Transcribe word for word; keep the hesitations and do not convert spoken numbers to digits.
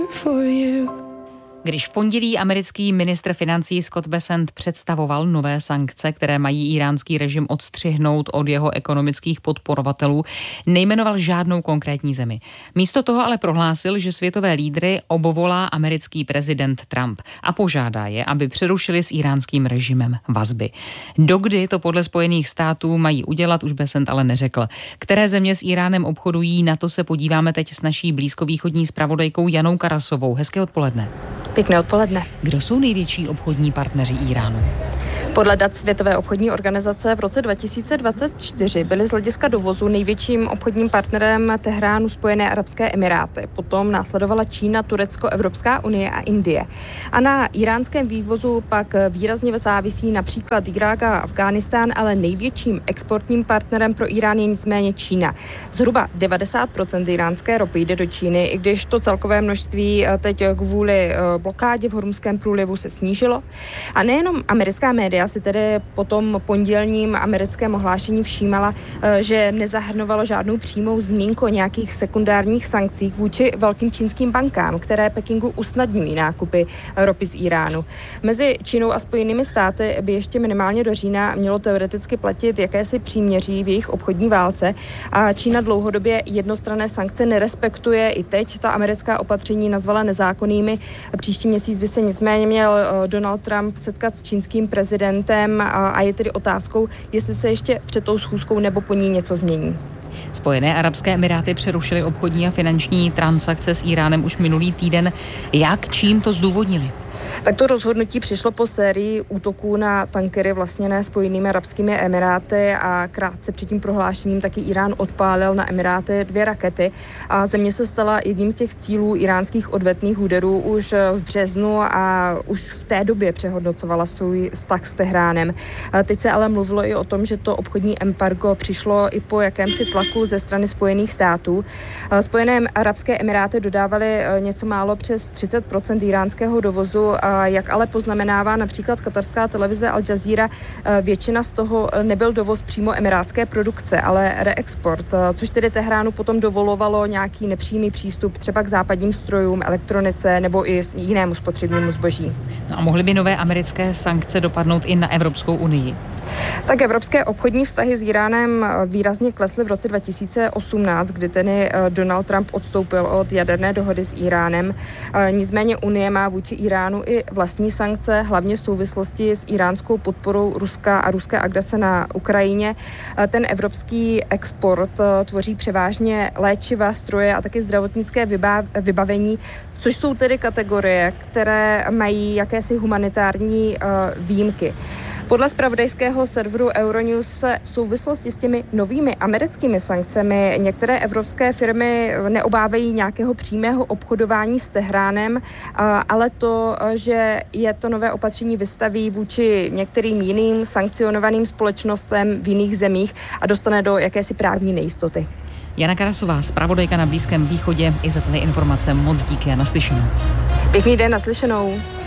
Když v pondělí americký ministr financí Scott Bessent představoval nové sankce, které mají íránský režim odstřihnout od jeho ekonomických podporovatelů, nejmenoval žádnou konkrétní zemi. Místo toho ale prohlásil, že světové lídry obovolá americký prezident Trump a požádá je, aby přerušili s íránským režimem vazby. Dokdy to podle Spojených států mají udělat, už Bessent ale neřekl. Které země s Íránem obchodují, na to se podíváme teď s naší blízkovýchodní zpravodajkou Janou Karasovou. Hezké odpoledne. Pěkné odpoledne. Kdo jsou největší obchodní partneři Íránu? Podle dat Světové obchodní organizace v roce dva tisíce dvacet čtyři byly z hlediska dovozu největším obchodním partnerem Tehránu Spojené arabské emiráty. Potom následovala Čína, Turecko, Evropská unie a Indie. A na íránském vývozu pak výrazně závisí například Irák a Afghánistán, ale největším exportním partnerem pro Írán je nicméně Čína. Zhruba devadesát procent iránské ropy jde do Číny, i když to celkové množství teď kvůli blokádě v Hormuzském průlivu se snížilo. A nejenom americká média si tedy po tom pondělním americkém ohlášení všímala, že nezahrnovalo žádnou přímou zmínku o nějakých sekundárních sankcích vůči velkým čínským bankám, které Pekingu usnadňují nákupy ropy z Íránu. Mezi Čínou a Spojenými státy by ještě minimálně do října mělo teoreticky platit jakési příměří v jejich obchodní válce a Čína dlouhodobě jednostranné sankce nerespektuje. I teď ta americká opatření nazvala nezákonnými. Příští měsíc by se nicméně měl Donald Trump setkat s čínským prezidentem a je tedy otázkou, jestli se ještě před tou schůzkou nebo po ní něco změní. Spojené arabské emiráty přerušily obchodní a finanční transakce s Íránem už minulý týden. Jak, čím to zdůvodnili? Tak to rozhodnutí přišlo po sérii útoků na tankery vlastněné Spojenými arabskými emiráty a krátce před tím prohlášením taky Írán odpálil na Emiráty dvě rakety a země se stala jedním z těch cílů iránských odvetných úderů už v březnu a už v té době přehodnocovala svůj vztah s Tehránem. A teď se ale mluvilo i o tom, že to obchodní embargo přišlo i po jakémsi tlaku ze strany Spojených států. Spojené arabské emiráty dodávaly něco málo přes třicet procent iránského dovozu. A jak ale poznamenává například katarská televize Al Jazeera, většina z toho nebyl dovoz přímo emirátské produkce, ale reexport, což tedy Tehránu potom dovolovalo nějaký nepřímý přístup třeba k západním strojům, elektronice nebo i jinému spotřebnímu zboží. No a mohly by nové americké sankce dopadnout i na Evropskou unii? Tak evropské obchodní vztahy s Íránem výrazně klesly v roce dva tisíce osmnáct, kdy tedy Donald Trump odstoupil od jaderné dohody s Íránem. Nicméně Unie má vůči Íránu i vlastní sankce, hlavně v souvislosti s iránskou podporou Ruska a ruské agrese na Ukrajině. Ten evropský export tvoří převážně léčiva, stroje a taky zdravotnické vybavení, což jsou tedy kategorie, které mají jakési humanitární výjimky. Podle zpravodajského serveru Euronews se v souvislosti s těmi novými americkými sankcemi některé evropské firmy neobávají nějakého přímého obchodování s Tehránem, ale to, že je to nové opatření vystaví vůči některým jiným sankcionovaným společnostem v jiných zemích a dostane do jakési právní nejistoty. Jana Karasová, zpravodajka na Blízkém východě, i za tyhle informace moc díky a naslyšenou. Pěkný den, naslyšenou.